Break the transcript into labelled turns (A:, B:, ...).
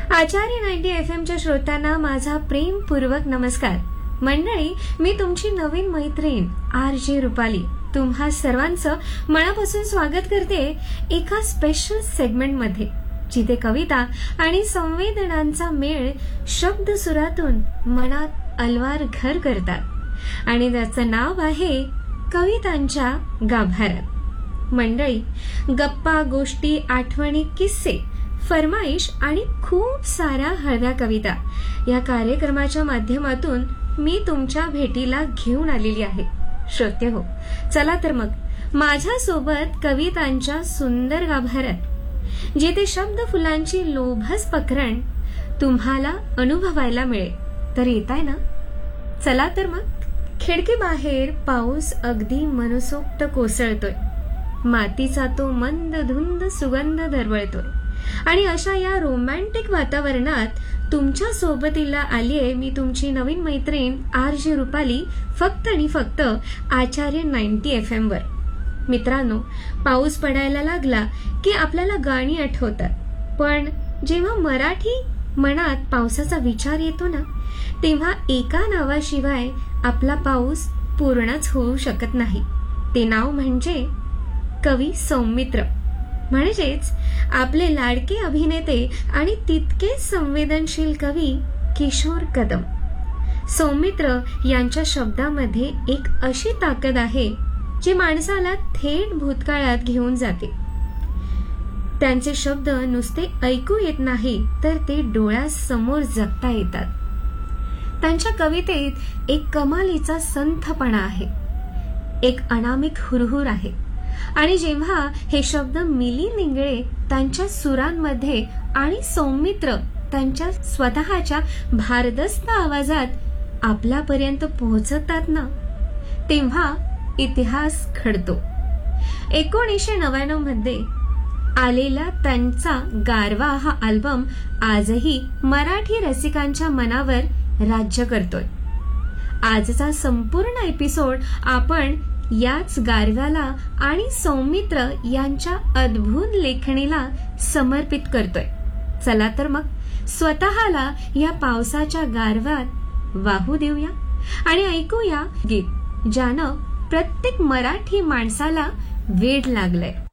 A: आचार्य 90 FM च्या श्रोत्यांना माझा प्रेमपूर्वक नमस्कार. मंडळी, मी तुमची नवीन मैत्रीण RJ रुपाली तुम्हा सर्वांचं मनापासून स्वागत करते एका स्पेशल सेगमेंटमध्ये, जिथे कविता आणि संवेदनांचा मेळ शब्द सुरातून मनात अलवार घर करतात आणि त्याचं नाव आहे कवितांच्या गाभाऱ्यात. मंडळी, गप्पा, गोष्टी, आठवणी, किस्से, फरमाईश आणि खूप साऱ्या हळव्या कविता या कार्यक्रमाच्या माध्यमातून मी तुमच्या भेटीला घेऊन आलेली आहे. श्रोते हो, चला तर मग माझ्या सोबत कवितांच्या सुंदर गाभाऱ्यात, जिथे शब्द फुलांची लोभस पखरण तुम्हाला अनुभवायला मिळेल. तर येताय ना? चला तर मग. खिडकी बाहेर पाऊस अगदी मनसोक्त कोसळतोय. मातीचा तो मंद धुंद सुगंध दरवळतोय आणि अशा या रोमॅन्टिक वातावरणात तुमच्या सोबतीला आलीये मी तुमची नवीन मैत्रीण RJ रुपाली, फक्त आणि फक्त आचार्य 90 FM वर. मित्रांनो, पाऊस पडायला लागला की आपल्याला गाणी आठवतात, पण जेव्हा मराठी मनात पावसाचा विचार येतो ना, तेव्हा एका नावाशिवाय आपला पाऊस पूर्णच होऊ शकत नाही. ते नाव म्हणजे कवी सौमित्र, म्हणजेच आपले लाडके अभिनेते आणि तितकेच संवेदनशील कवी किशोर कदम. सौमित्र यांच्या शब्दामध्ये एक अशी ताकद आहे जी माणसाला थेट भूतकाळात घेऊन जाते. त्यांचे शब्द नुसते ऐकू येत नाही, तर ते डोळ्यासमोर जगता येतात. त्यांच्या कवितेत एक कमालीचा संथपणा आहे, एक अनामिक हुरहुर आहे आणि जेव्हा हे शब्द मिली निंगळे त्यांच्या सुरांमध्ये आणि सौमित्र त्यांच्या स्वतःच्या भारदस्त आवाजात आपल्यापर्यंत पोहोचतात ना, तेव्हा इतिहास घडतो. 1999 मध्ये आलेला त्यांचा गारवा हा अल्बम आजही मराठी रसिकांच्या मनावर राज्य करतोय. आजचा संपूर्ण एपिसोड आपण याच गारव्याला आणि सौमित्र यांच्या अद्भुत लेखणीला समर्पित करतोय. चला तर मग स्वतःला या पावसाच्या गारव्यात वाहू देऊया आणि ऐकूया गीत ज्यानं प्रत्येक मराठी माणसाला वेड लागलंय.